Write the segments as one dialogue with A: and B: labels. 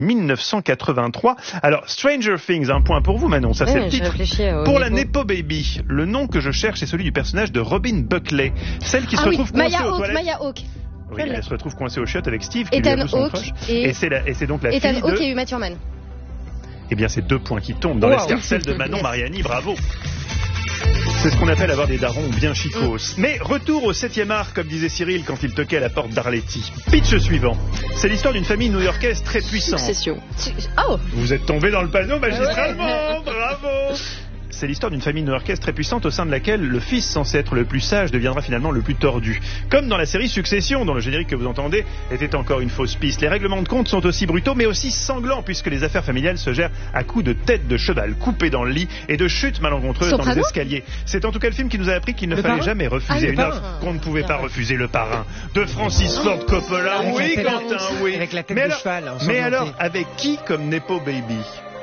A: 1983. Alors, Stranger Things, un point pour vous, Manon, ça c'est le titre. Pour la Nepo Baby, le nom que je cherche est celui du personnage de Robin Buckley, celle qui se retrouve coincée aux toilettes.
B: Maya Hawke.
A: Oui, elle se retrouve coincée aux chiottes avec Steve,
B: qui
A: Ethan
B: lui avoue son crush. Et c'est donc la fille de... Ethan Hawke et Uma Thurman.
A: Eh bien, c'est 2 points qui tombent dans l'escarcelle de Manon Mariani, bravo. C'est ce qu'on appelle avoir des darons bien chicos. Mais retour au 7e art, comme disait Cyril quand il toquait à la porte d'Arletty. Pitch suivant. C'est l'histoire d'une famille new-yorkaise très puissante.
B: Succession. Oh,
A: vous êtes tombé dans le panneau magistralement, bravo. C'est l'histoire d'une famille new-yorkaise très puissante au sein de laquelle le fils censé être le plus sage deviendra finalement le plus tordu. Comme dans la série Succession, dont le générique que vous entendez était encore une fausse piste. Les règlements de compte sont aussi brutaux mais aussi sanglants puisque les affaires familiales se gèrent à coups de tête de cheval coupée dans le lit et de chutes malencontreuses dans les escaliers. C'est en tout cas le film qui nous a appris qu'il ne fallait jamais refuser une offre, qu'on ne pouvait pas refuser. Le Parrain de Francis Ford Coppola. Oui, Quentin, oui.
C: Avec la tête de cheval.
A: Mais alors, avec qui comme Nepo Baby?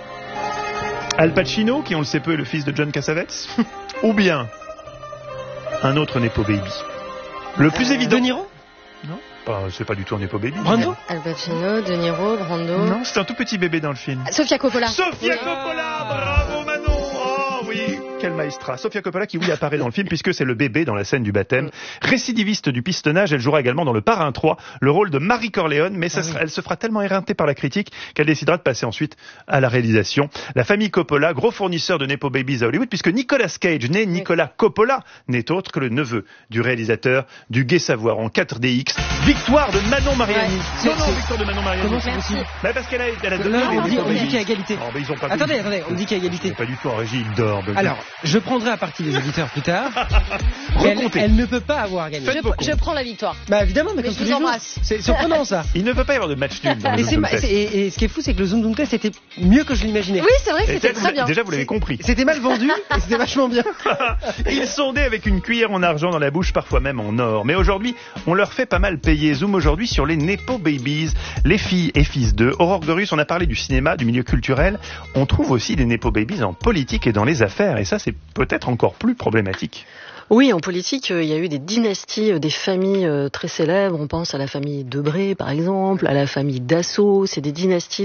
A: Al Pacino, qui on le sait peu est le fils de John Cassavetes, ou bien un autre Nepo Baby. Le plus évident.
C: De Niro?
A: Non, c'est pas du tout un Nepo Baby.
C: Brando?
B: Al Pacino, De Niro, Brando.
A: Non, c'est un tout petit bébé dans le film.
B: Sofia Coppola.
A: Sofia Coppola, bravo Manon. Oh oui, quel maestra. Sofia Coppola qui apparaît dans le film puisque c'est le bébé dans la scène du baptême. Récidiviste du pistonnage, elle jouera également dans Le Parrain 3 le rôle de Marie Corleone, mais elle se fera tellement éreinter par la critique qu'elle décidera de passer ensuite à la réalisation. La famille Coppola, gros fournisseur de Nepo Babies à Hollywood, puisque Nicolas Cage, né Nicolas Coppola, n'est autre que le neveu du réalisateur du Gai Savoir en 4DX. Victoire de Manon Mariani.
C: Non,
A: victoire de Manon Mariani.
C: Comment c'est possible?
A: Parce qu'elle a donné
C: on dit qu'il y a égalité.
A: Oh, ils ont pas
C: attendez, on dit qu'il y a égalité.
A: Pas du tout en régie, il dort.
C: Alors, je prendrai à partie les auditeurs plus tard. Elle ne peut pas avoir gagné.
B: Je prends la victoire.
C: Bah évidemment, mais
B: comme
C: tous les jours. C'est surprenant ça.
A: Il ne peut pas y avoir de match nul dans le Zoom Zoom Test.
C: Et ce qui est fou, c'est que le Zoom Zoom Test était mieux que je l'imaginais.
B: Oui, c'est vrai que c'était très bien.
A: Déjà, vous l'avez compris.
C: C'était mal vendu et c'était vachement bien.
A: Ils sondaient avec une cuillère en argent dans la bouche, parfois même en or. Mais aujourd'hui, on leur fait pas mal payer. Zoom aujourd'hui sur les Nepo Babies, les filles et fils d'eux. Aurore Gorus, on a parlé du cinéma, du milieu culturel. On trouve aussi des Nepo Babies en politique et dans les affaires. Et ça, c'est peut-être encore plus problématique.
D: Oui, en politique, il y a eu des dynasties, des familles très célèbres. On pense à la famille Debré, par exemple, à la famille Dassault. C'est des dynasties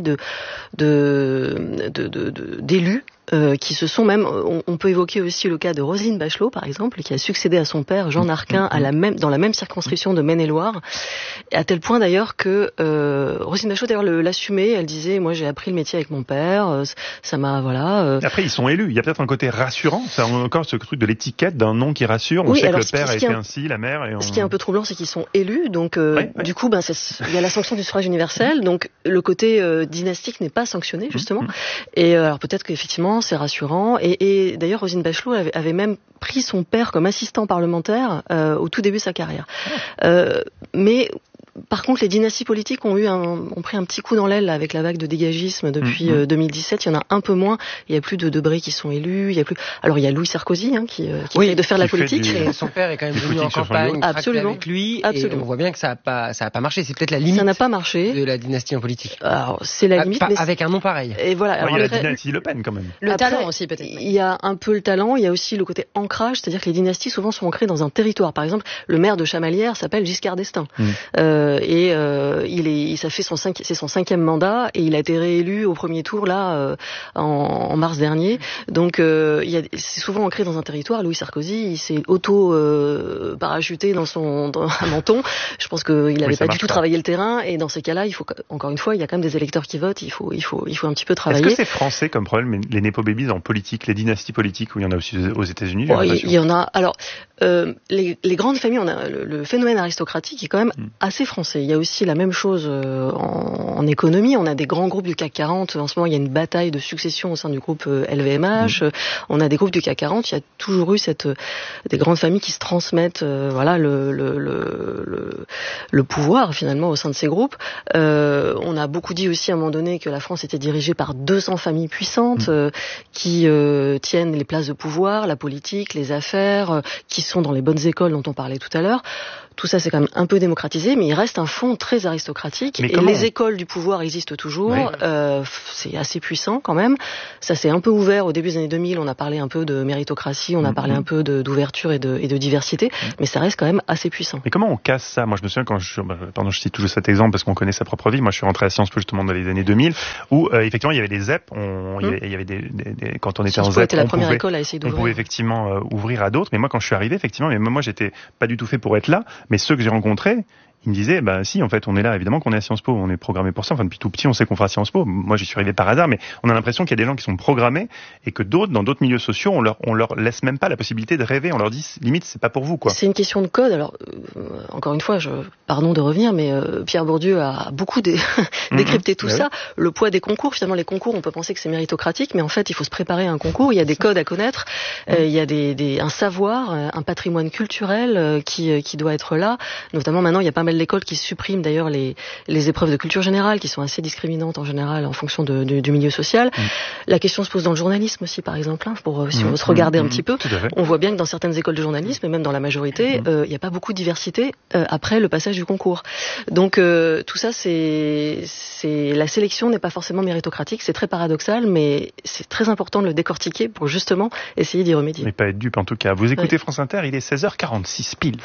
D: d'élus. Qui se sont même, on peut évoquer aussi le cas de Roselyne Bachelot, par exemple, qui a succédé à son père, Jean Arquin, dans la même circonscription de Maine-et-Loire, à tel point d'ailleurs que Roselyne Bachelot d'ailleurs l'assumait, elle disait, moi j'ai appris le métier avec mon père, ça m'a, voilà.
A: Après ils sont élus, il y a peut-être un côté rassurant, c'est encore ce truc de l'étiquette d'un nom qui rassure, on sait que le père a été ainsi, la mère...
D: Ce qui est un peu troublant, c'est qu'ils sont élus, donc du coup, il y a la sanction du suffrage universel, donc le côté dynastique n'est pas sanctionné, justement, et alors peut-être qu'effectivement, c'est rassurant. Et d'ailleurs, Roselyne Bachelot avait même pris son père comme assistant parlementaire au tout début de sa carrière. Mais par contre, les dynasties politiques ont pris un petit coup dans l'aile avec la vague de dégagisme depuis 2017. Il y en a un peu moins. Il y a plus de Debré qui sont élus. Alors il y a Louis Sarkozy qui essaie de faire de la politique.
C: Et son père est quand même venu en campagne,
D: absolument,
C: avec lui.
D: Absolument.
C: Et on voit bien que ça a pas marché. C'est peut-être la limite.
D: Ça n'a pas marché
C: de la dynastie en politique.
D: Alors c'est la limite, mais
C: avec un nom pareil.
D: Et voilà.
A: Il y a la dynastie Le Pen quand même.
B: Le talent aussi peut-être.
D: Il y a un peu le talent. Il y a aussi le côté ancrage, c'est-à-dire que les dynasties souvent sont ancrées dans un territoire. Par exemple, le maire de Chamalières s'appelle Giscard d'Estaing. C'est son 5e mandat et il a été réélu au premier tour là en mars dernier. Donc c'est souvent ancré dans un territoire. Louis Sarkozy, il s'est parachuté dans un menton. Je pense qu'il n'avait pas du tout travaillé le terrain et dans ces cas-là, il faut encore une fois, il y a quand même des électeurs qui votent. Il faut un petit peu travailler.
A: Est-ce que c'est français comme problème les Nepo Babies en politique, les dynasties politiques, où il y en a aussi aux États-Unis?
D: Il y en a. Alors les grandes familles, on a le phénomène aristocratique est quand même assez français. Il y a aussi la même chose en économie. On a des grands groupes du CAC 40. En ce moment, il y a une bataille de succession au sein du groupe LVMH. On a des groupes du CAC 40. Il y a toujours eu des grandes familles qui se transmettent le pouvoir finalement au sein de ces groupes. On a beaucoup dit aussi à un moment donné que la France était dirigée par 200 familles puissantes qui tiennent les places de pouvoir, la politique, les affaires, qui sont dans les bonnes écoles dont on parlait tout à l'heure. Tout ça, c'est quand même un peu démocratisé, mais il reste un fond très aristocratique. Et les écoles du pouvoir existent toujours. Oui. C'est assez puissant quand même. Ça s'est un peu ouvert au début des années 2000. On a parlé un peu de méritocratie, on a parlé un peu d'ouverture et de diversité, mais ça reste quand même assez puissant.
A: Mais comment on casse ça? Moi, je me souviens quand je cite toujours cet exemple parce qu'on connaît sa propre vie. Moi, je suis rentré à Sciences Po justement dans les années 2000, où effectivement il y avait des ZEP. Il y avait quand on était en ZEP, on pouvait effectivement ouvrir à d'autres. Mais moi, quand je suis arrivé, effectivement, mais moi, j'étais pas du tout fait pour être là. Mais ceux que j'ai rencontrés, il me disait, si, en fait, on est là, évidemment qu'on est à Sciences Po, on est programmé pour ça. Enfin, depuis tout petit, on sait qu'on fera Sciences Po. Moi, j'y suis arrivé par hasard, mais on a l'impression qu'il y a des gens qui sont programmés et que d'autres, dans d'autres milieux sociaux, on leur laisse même pas la possibilité de rêver. On leur dit, limite, c'est pas pour vous, quoi.
D: C'est une question de code. Alors, encore une fois, pardon de revenir, mais Pierre Bourdieu a beaucoup décrypté tout ça. Le poids des concours, finalement, les concours, on peut penser que c'est méritocratique, mais en fait, il faut se préparer à un concours. Il y a des codes à connaître. Il y a un savoir, un patrimoine culturel qui doit être là. Notamment, maintenant, il y a pas mal d'écoles qui suppriment d'ailleurs les épreuves de culture générale qui sont assez discriminantes en général en fonction du milieu social. La question se pose dans le journalisme aussi, par exemple, si on veut se regarder un petit peu. On voit bien que dans certaines écoles de journalisme, et même dans la majorité, il n'y a pas beaucoup de diversité après le passage du concours. Donc tout ça, la sélection n'est pas forcément méritocratique, c'est très paradoxal, mais c'est très important de le décortiquer pour justement essayer d'y remédier.
A: Mais pas être dupe en tout cas. Vous écoutez France Inter, il est 16h46 pile.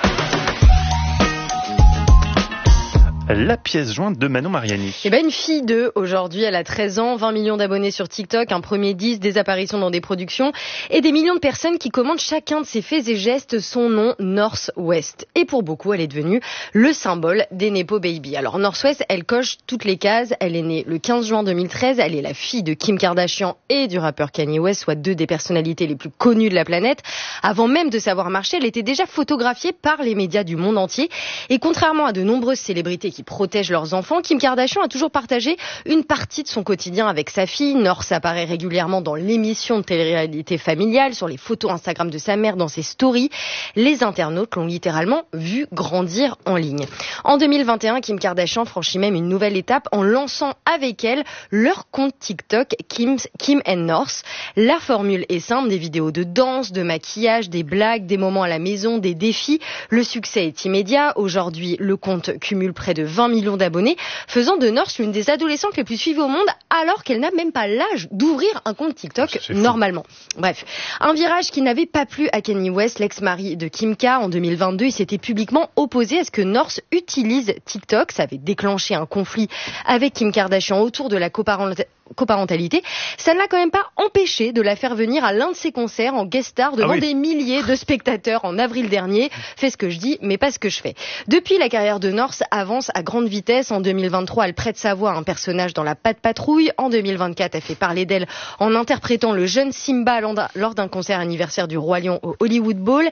A: La pièce jointe de Manon Mariani.
B: Une fille aujourd'hui, elle a 13 ans, 20 millions d'abonnés sur TikTok, un premier disque, des apparitions dans des productions et des millions de personnes qui commandent chacun de ses faits et gestes. Son nom, North West. Et pour beaucoup, elle est devenue le symbole des Nepo Baby. Alors North West, elle coche toutes les cases. Elle est née le 15 juin 2013. Elle est la fille de Kim Kardashian et du rappeur Kanye West, soit deux des personnalités les plus connues de la planète. Avant même de savoir marcher, elle était déjà photographiée par les médias du monde entier. Et contrairement à de nombreuses célébrités qui protègent leurs enfants, Kim Kardashian a toujours partagé une partie de son quotidien avec sa fille. North apparaît régulièrement dans l'émission de télé-réalité familiale, sur les photos Instagram de sa mère, dans ses stories. Les internautes l'ont littéralement vu grandir en ligne. En 2021, Kim Kardashian franchit même une nouvelle étape en lançant avec elle leur compte TikTok Kim and North. La formule est simple, des vidéos de danse, de maquillage, des blagues, des moments à la maison, des défis. Le succès est immédiat. Aujourd'hui, le compte cumule près de 20 millions d'abonnés, faisant de North l'une des adolescentes les plus suivies au monde, alors qu'elle n'a même pas l'âge d'ouvrir un compte TikTok normalement. Bref, un virage qui n'avait pas plu à Kanye West, l'ex-mari de Kim K. En 2022, il s'était publiquement opposé à ce que North utilise TikTok. Ça avait déclenché un conflit avec Kim Kardashian autour de la coparentalité. Ça ne l'a quand même pas empêché de la faire venir à l'un de ses concerts en guest star devant des milliers de spectateurs en avril dernier. Fais ce que je dis, mais pas ce que je fais. Depuis, la carrière de North avance à grande vitesse. En 2023, elle prête sa voix à un personnage dans La Patte Patrouille. En 2024, elle fait parler d'elle en interprétant le jeune Simba lors d'un concert anniversaire du Roi Lion au Hollywood Bowl.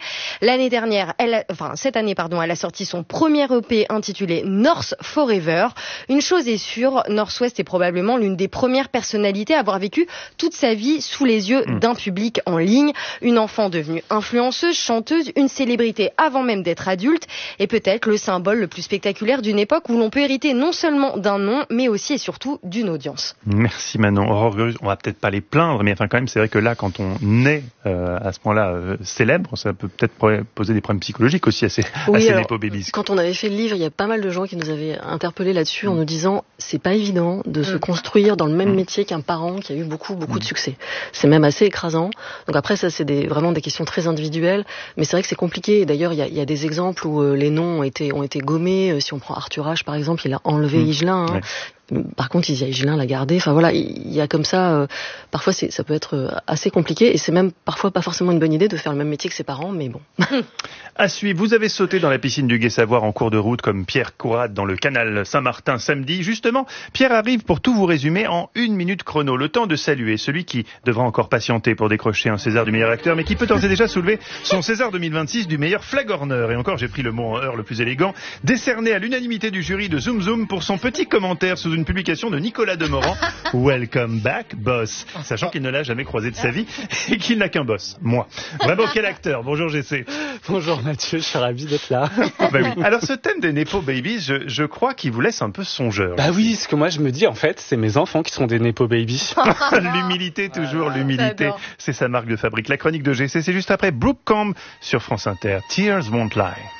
B: Cette année, elle a sorti son premier EP intitulé North Forever. Une chose est sûre, North West est probablement l'une des premières personnalités à avoir vécu toute sa vie sous les yeux d'un public en ligne. Une enfant devenue influenceuse, chanteuse, une célébrité avant même d'être adulte, et peut-être le symbole le plus spectaculaire d'une époque où l'on peut hériter non seulement d'un nom, mais aussi et surtout d'une audience.
A: Merci Manon. On va peut-être pas les plaindre, mais quand même, c'est vrai que là, quand on est à ce point-là célèbre, ça peut peut-être poser des problèmes psychologiques aussi à ces Nepo Babies.
D: Quand on avait fait le livre, il y a pas mal de gens qui nous avaient interpellés là-dessus en nous disant c'est pas évident de se construire dans le même métier qu'un parent qui a eu beaucoup de succès. C'est même assez écrasant. Donc après, ça, c'est vraiment des questions très individuelles, mais c'est vrai que c'est compliqué. Et d'ailleurs, il y a des exemples où les noms ont été gommés. Si on prend Arthur H, par exemple, il a enlevé Higelin. Ouais. Par contre, Higelin l'a gardé. Enfin voilà, il y a comme ça. Parfois, ça peut être assez compliqué, et c'est même parfois pas forcément une bonne idée de faire le même métier que ses parents, mais bon.
A: À suivre, vous avez sauté dans la piscine du Gai-Savoir en cours de route comme Pierre Courade dans le canal Saint-Martin samedi. Justement, Pierre arrive pour tout vous résumer en 1 minute chrono. Le temps de saluer celui qui devra encore patienter pour décrocher un César du meilleur acteur, mais qui peut d'ores et déjà soulever son César 2026 du meilleur flagorneur. Et encore, j'ai pris le mot en heure le plus élégant, décerné à l'unanimité du jury de Zoom Zoom pour son petit commentaire sous une publication de Nicolas Demorand. Welcome back, boss. Sachant qu'il ne l'a jamais croisé de sa vie et qu'il n'a qu'un boss, moi. Vraiment, quel acteur. Bonjour GC.
E: Bonjour Mathieu, je suis ravi d'être là.
A: Bah oui. Alors ce thème des Nepo Babies, je crois qu'il vous laisse un peu songeur.
E: Bah oui, ce que moi je me dis en fait, c'est mes enfants qui sont des Nepo Babies.
A: L'humilité, toujours l'humilité. C'est sa marque de fabrique. La chronique de GC, c'est juste après Brooke Camp sur France Inter. Tears Won't Lie.